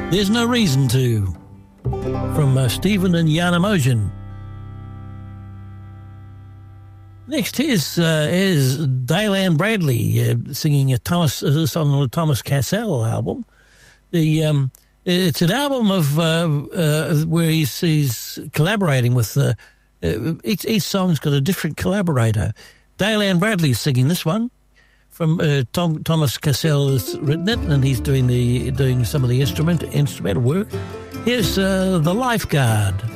There's No Reason To, from Stephen and Jan Emotion. Next is Dale Ann Bradley singing a song on the Thomas Cassell album. It's an album of where he's collaborating with. Each song's got a different collaborator. Dale Ann Bradley is singing this one. From Thomas Cassell has written it, and he's doing some of the instrumental work. Here's The Lifeguard.